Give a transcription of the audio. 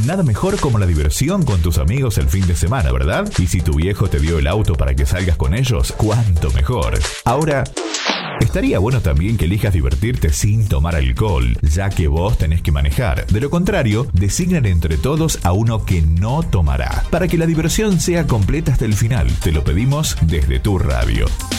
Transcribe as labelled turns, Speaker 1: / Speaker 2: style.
Speaker 1: Nada mejor como la diversión con tus amigos el fin de semana, ¿verdad? Y si tu viejo te dio el auto para que salgas con ellos, cuánto mejor. Ahora, estaría bueno también que elijas divertirte sin tomar alcohol, ya que vos tenés que manejar. De lo contrario, designan entre todos a uno que no tomará. Para que la diversión sea completa hasta el final, te lo pedimos desde tu radio.